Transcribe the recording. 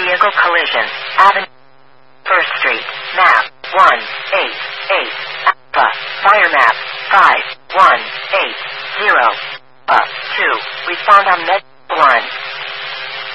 vehicle collision. Avenue. First Street. Map 188. Alpha. Fire map 5180. 2. Respond on med 1.